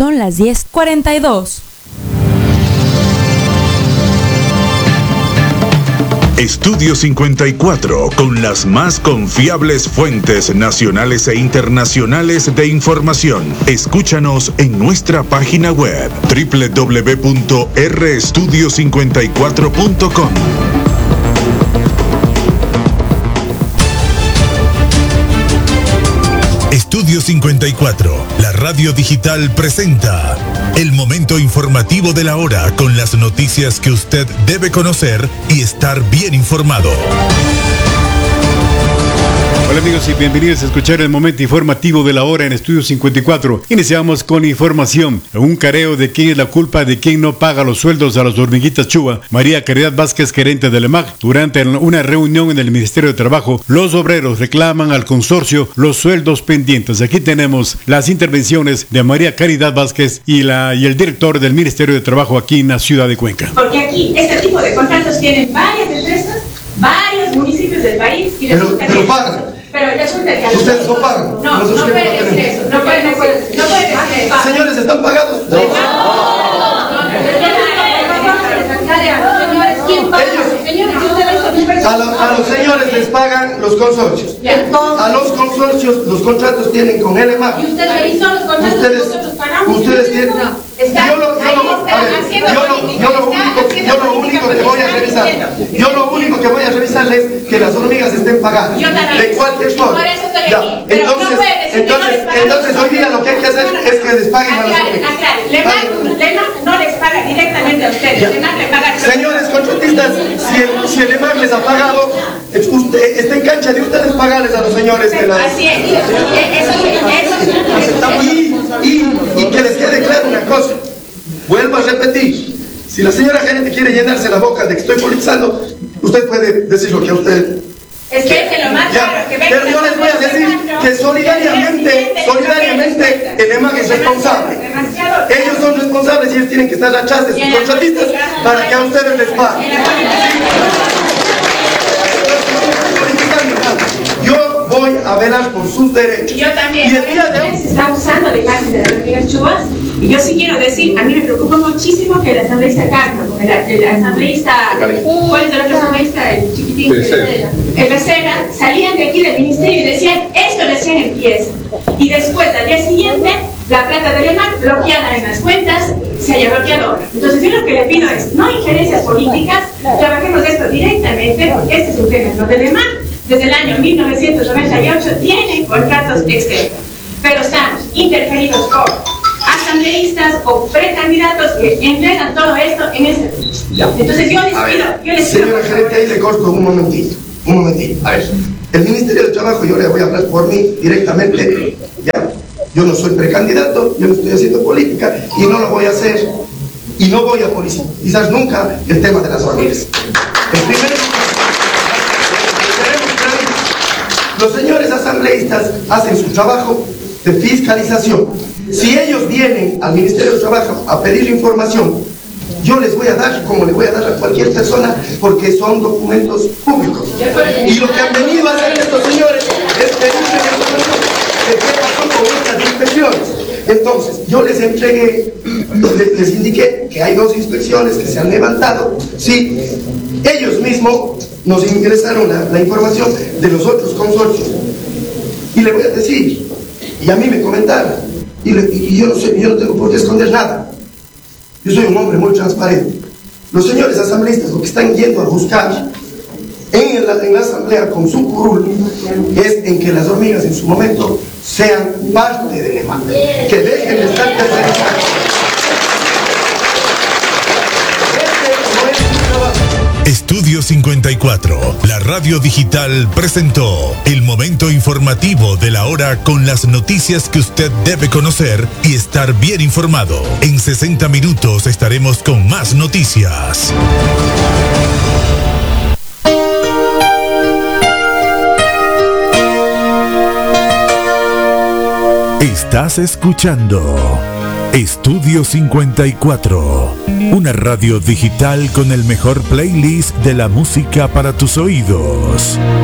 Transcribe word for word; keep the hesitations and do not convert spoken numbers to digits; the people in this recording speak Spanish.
Son las diez cuarenta y dos. Estudio cincuenta y cuatro, con las más confiables fuentes nacionales e internacionales de información. Escúchanos en nuestra página web doble u doble u doble u punto r estudio cincuenta y cuatro punto com. Estudio cincuenta y cuatro, la radio digital presenta el momento informativo de la hora con las noticias que usted debe conocer y estar bien informado. Hola amigos y bienvenidos a escuchar el momento informativo de la hora en Estudio cincuenta y cuatro. Iniciamos con información. Un careo de quién es la culpa de quién no paga los sueldos a las hormiguitas Chuba. María Caridad Vázquez, gerente del E M A C. Durante una reunión en el Ministerio de Trabajo, los obreros reclaman al consorcio los sueldos pendientes. Aquí tenemos las intervenciones de María Caridad Vázquez y, la, y el director del Ministerio de Trabajo aquí en la ciudad de Cuenca. Porque aquí este tipo de contratos tienen varias empresas, varios municipios del país y resulta pero, pero que... pagan. Pero resulta que... ¿Ustedes no pagan? No, no, no puede decir eso. No puede, no puede, no puede decir eso. Señores, ¿están pagados? No. A, lo, a los señores les pagan los consorcios. A los consorcios los contratos tienen con el E M A C. ¿Y usted revisó los contratos que nosotros pagamos? Ustedes tienen... Yo lo, yo, lo, a ver, yo, lo, yo, lo único, yo lo único que voy a revisar, yo lo único que voy a revisar es que las hormigas estén pagadas. De cualquier forma. Ya. Entonces, entonces, entonces hoy día lo que hay que hacer es que les paguen a las hormigas. Le E M A C no les paga directamente a ustedes. Le E M A C le paga. Señores contratistas, si el, si el E M A C les ha pagado, usted, está en cancha de ustedes pagarles a los señores que las... Así es. Eso, eso, y, y, y que les quede claro una cosa. Vuelvo a repetir, si la señora gerente quiere llenarse la boca de que estoy politizando, usted puede decir lo que a usted... Es que es lo más claro que pero yo les voy a decir que solidariamente, solidariamente el E M A C es responsable. Ellos son responsables y ellos tienen que estar atrás de sus contratistas para que a ustedes les paguen. Yo voy a velar por sus derechos. Yo también. Y el día de hoy se está usando de imagen de las hormigas chubas. Y yo sí quiero decir, a mí me preocupa muchísimo que el asambleísta Carlos, el, el asambleísta, ¿cuál es el otro asambleísta? El chiquitín, el Becerra, salían de aquí del ministerio y decían, esto recién empieza. Y después, al día siguiente, la plata del E M A C bloqueada en las cuentas se haya bloqueado ahora. Entonces yo lo que le pido es, no injerencias políticas, trabajemos esto directamente, porque este es un tema, lo del E M A C. Desde el año mil novecientos noventa y ocho tienen contratos externos, pero estamos interferidos por asambleístas o precandidatos que entregan todo esto en ese... Entonces yo les pido, yo les pido... Señora gerente, ahí le corto un momentito, un momentito. A ver, el Ministerio de Trabajo, yo le voy a hablar por mí directamente, ya. Yo no soy precandidato, yo no estoy haciendo política y no lo voy a hacer. Y no voy a politizar nunca el tema de las hormigas. El primero... Los señores asambleístas hacen su trabajo de fiscalización. Si ellos vienen al Ministerio de Trabajo a pedir información, yo les voy a dar, como le voy a dar a cualquier persona, porque son documentos públicos. Y lo que han venido a hacer estos señores es pedirme información de qué pasó con estas inspecciones. Entonces, yo les entregué, les, les indiqué que hay dos inspecciones que se han levantado. Sí, ellos mismos nos ingresaron la, la información de los otros consorcios. Y le voy a decir, y a mí me comentaron, y, le, y yo, no sé, yo no tengo por qué esconder nada. Yo soy un hombre muy transparente. Los señores asambleístas lo que están yendo a buscar en la, en la asamblea con su curul es en que las hormigas en su momento sean parte del E M A C, que dejen de estar tercerizadas. Estudio cincuenta y cuatro, la radio digital presentó el momento informativo de la hora con las noticias que usted debe conocer y estar bien informado. En sesenta minutos estaremos con más noticias. Estás escuchando Estudio cincuenta y cuatro, una radio digital con el mejor playlist de la música para tus oídos.